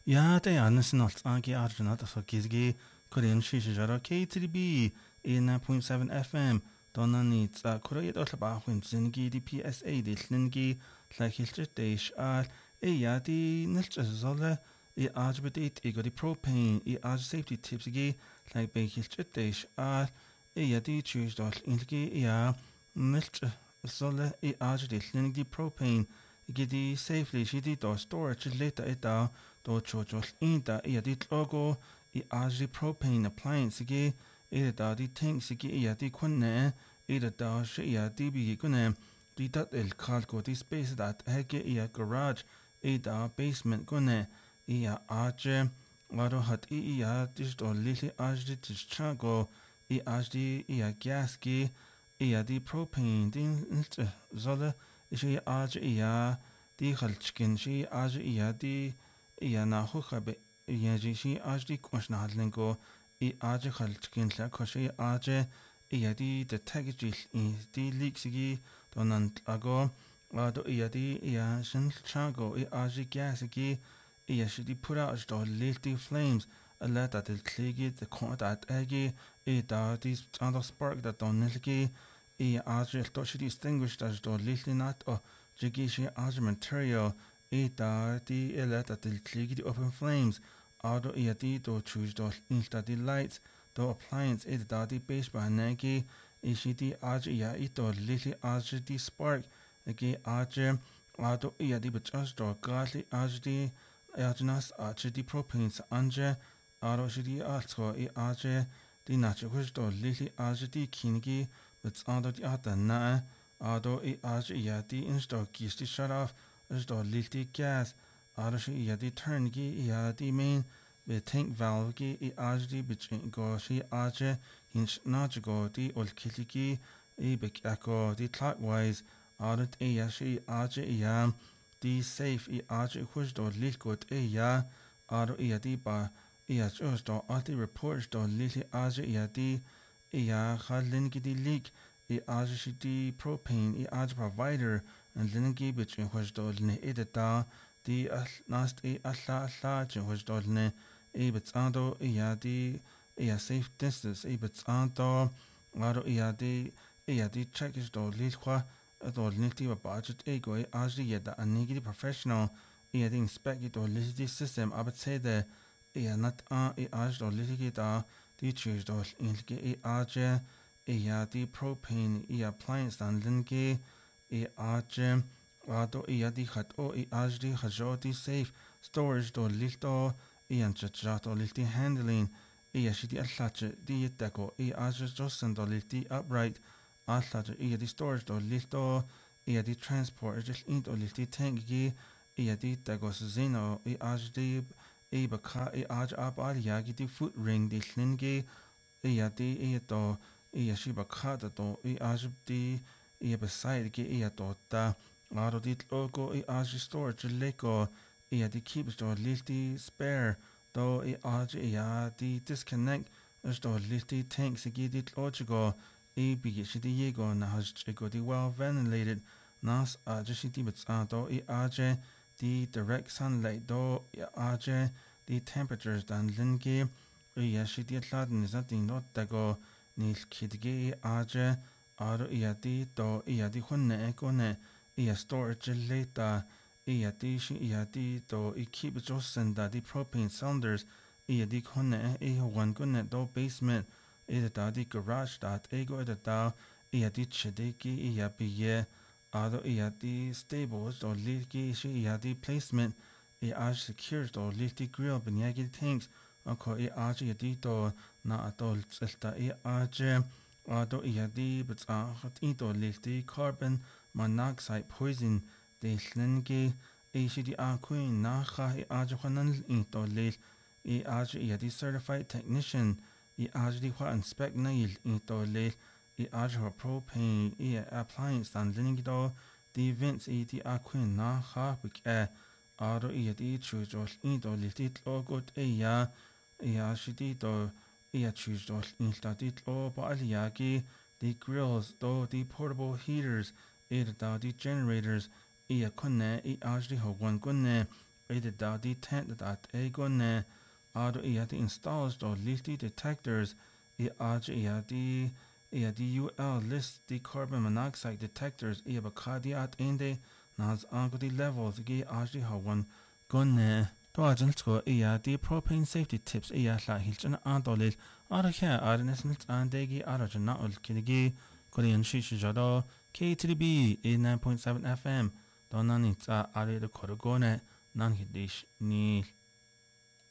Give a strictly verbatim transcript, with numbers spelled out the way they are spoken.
Ja, det är nästan allt anki arjuna så kizgi korean shisha K three B nine point seven F M donna ni tsa korean otla ba hun zingi di P S A di lingi la hilchit deish al e ya di nilch zolle i ajbedit i di propane i aj safety tips gi like be hilchit deish al e ya di choose dot ingi ya nilch zolle i aj di lingi propane gidi safely shidi do storage later eta do chochol inta ia dit logo I aji propane appliance gi ida da di tank gi ia di kunne ida da shi ia di bi kunne di dat el kalko di space dat hege ia garage ida basement kunne ia aje wado hat I ia dis do lili aji dis chago I aji ia gas gi ia di propane din zolle ishi aji ia di khalchkin shi aji ia di ia na hukabe ia ji shi aji kwashna hadlengo I aji khalchkin la koshi aji ia di de tagijil I di leaksigi donant ago wado ia di ia shin chago I aji gasigi ia shi di put out do lilti flames alla dat il kligi de kontat agi I da di ando spark dat don nilgi I aji to shi distinguished as do lilti nat o jigi shi aji material I da di illa dat il kligi di open flames ado ia di do choose do insta di lights do appliance I da di base bahanagi I shi di aji ia I do lilti aji di spark agi aji ado ia di bachas do gali aji di ajinas aji di propane sa anje ado shi di altro I aji di nachi hush do lilti aji di kinigi bits ado di ata na ado I aji ia di insta gis di shut off is do lilti gas ado shi ia di turn gi ia di main be tank valve gi I aji di bichin go shi aji hinch nachi go di ol kiligi I bik ako di clockwise ado ia shi aji ia di safe I aji hush do lilkot ia ado ia di ba ia chos do ati reports do lilti aji ia di ia khalin gi di leak I aji shi di propane I aji provider and lingi between which dolne edita di nast e alla alla chen which dolne e betando ia di ia safe distance e betando wado ia di ia di check is do lilqua do nilti ba budget e go aji yeda anigi professional ia di inspect do lilti system abtsede ia nat a e aji do lilti da di choose do ingi e aji ia di propane ia appliance dan lingi I aje wado I di khat o I ajdi khajo di safe storage do lilto I ancha do lilti handling I ashidi allache di yetako I aje josen do lilti upright allache I di storage do lilto I di transport just in do lilti tank gi I di tago zeno I ajdi I baka I aj up al yagi di foot ring di slingi I di I do I ashi baka do I ajdi I beside gi I tota aro dit logo I aji storage leko I di keeps do lilti spare do I aji I di disconnect as do lilti tanks gi dit logico I bigi shi di yego na haj go di well ventilated nas aji shi di bits do I aji di direct sunlight do I aji di temperatures dan lingi I shi di laden is nothing not dago nil kidgi aji aro ia di do ia di hunne ekone ia storage later ia di shi ia di do I keep josen da di propane cylinders ia di hunne e one gunne do basement ia da di garage dat ego da da ia di chedeki ia biye aro ia di stables do liki shi ia di placement ia aj secure do liti grill binyagi tanks ako ia aj ia di do na atol tselta ia aj ado ia di betsacht ito lilti carbon monoxide poison de slingi e shi di aquin na kha I ajahanan ito lil I aj ia di certified technician I aj di wa inspect nail ito lil I aj propane I appliance dan lingi do di vents I di aquin na kha bik e ado ia di chujol ito lilti logot e ya ia shi di do ia choose do insta dit o baliaki the grills do the portable heaters ida da the generators ia kunne I ajdi ho one kunne rated the tent that a gun ado ia the installs do lifty detectors i age ia the ia the U L list the carbon monoxide detectors ia bakadi at inde nas ango the levels gi age ha one gun Dwajan go ia the propane safety tips ia la hilchan andolil ara kha arnesnit andegi arajana ul kiligi Korean shishi jado K three B eighty-nine point seven F M donani tsa are the korgone nan hidish ni